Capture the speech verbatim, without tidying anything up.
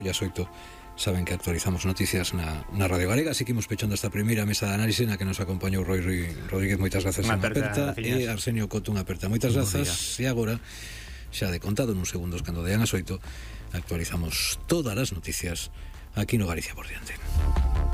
Ya soito saben que actualizamos noticias na, na Radio Galega, así que imos pechando esta primeira mesa de análise na que nos acompañou Roi Rodríguez, moitas grazas, unha aperta, aperta e Arsenio Coto, unha aperta, moitas grazas. E agora, xa de contado nuns segundos, cando dean as oito, actualizamos todas as noticias aquí no Galicia por diante.